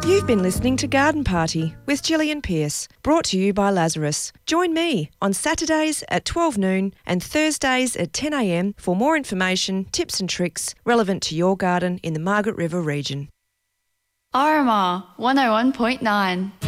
You've been listening to Garden Party with Gillian Pearce, brought to you by Lazarus. Join me on Saturdays at 12 noon and Thursdays at 10 a.m. for more information, tips and tricks relevant to your garden in the Margaret River region. RMR 101.9